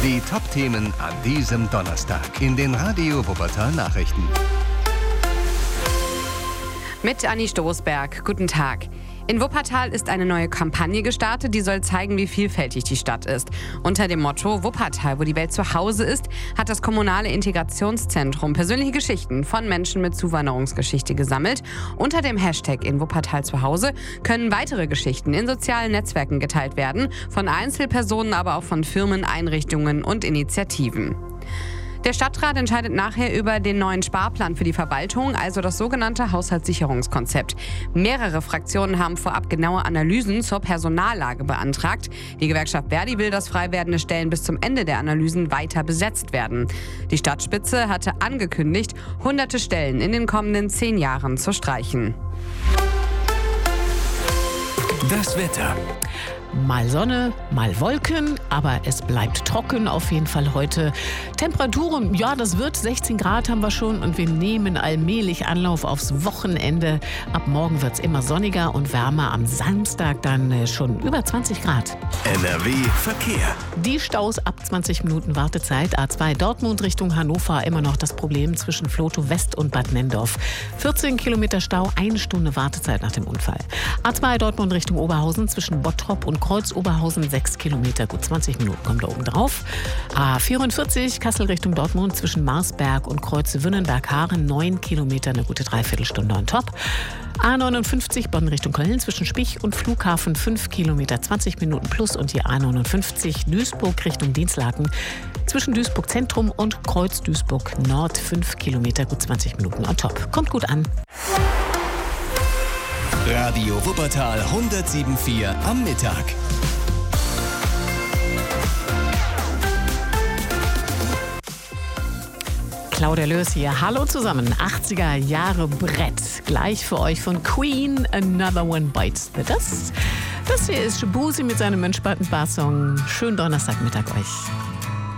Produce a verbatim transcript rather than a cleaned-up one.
Die Top-Themen an diesem Donnerstag in den Radio Wuppertal Nachrichten. Mit Anni Stoßberg. Guten Tag. In Wuppertal ist eine neue Kampagne gestartet, die soll zeigen, wie vielfältig die Stadt ist. Unter dem Motto Wuppertal, wo die Welt zu Hause ist, hat das kommunale Integrationszentrum persönliche Geschichten von Menschen mit Zuwanderungsgeschichte gesammelt. Unter dem Hashtag in Wuppertal zu Hause können weitere Geschichten in sozialen Netzwerken geteilt werden, von Einzelpersonen, aber auch von Firmen, Einrichtungen und Initiativen. Der Stadtrat entscheidet nachher über den neuen Sparplan für die Verwaltung, also das sogenannte Haushaltssicherungskonzept. Mehrere Fraktionen haben vorab genaue Analysen zur Personallage beantragt. Die Gewerkschaft Verdi will, dass frei werdende Stellen bis zum Ende der Analysen weiter besetzt werden. Die Stadtspitze hatte angekündigt, hunderte Stellen in den kommenden zehn Jahren zu streichen. Das Wetter. Mal Sonne, mal Wolken, aber es bleibt trocken auf jeden Fall heute. Temperaturen, ja, das wird sechzehn Grad haben wir schon und wir nehmen allmählich Anlauf aufs Wochenende. Ab morgen wird es immer sonniger und wärmer. Am Samstag dann schon über zwanzig Grad. N R W Verkehr. Die Staus ab zwanzig Minuten Wartezeit. A zwei Dortmund Richtung Hannover, immer noch das Problem zwischen Vlotho West und Bad Nenndorf. vierzehn Kilometer Stau, eine Stunde Wartezeit nach dem Unfall. A zwei Dortmund Richtung Oberhausen zwischen Bottrop und Kreuz Oberhausen, sechs Kilometer, gut zwanzig Minuten kommt da oben drauf. A vierundvierzig Kassel Richtung Dortmund zwischen Marsberg und Kreuz Wünnenberg-Haaren, neun Kilometer, eine gute Dreiviertelstunde on top. A neunundfünfzig Bonn Richtung Köln zwischen Spich und Flughafen, fünf Kilometer, zwanzig Minuten plus. Und die A neunundfünfzig Duisburg Richtung Dienstlaken zwischen Duisburg Zentrum und Kreuz Duisburg Nord, fünf Kilometer, gut zwanzig Minuten on top. Kommt gut an. Radio Wuppertal hundertsieben Komma vier am Mittag. Claudia Löß hier. Hallo zusammen. achtziger Jahre Brett. Gleich für euch von Queen, Another One Bites the Dust. Das hier ist Shabuzi mit seinem entspannten Barsong. Schönen Donnerstagmittag euch.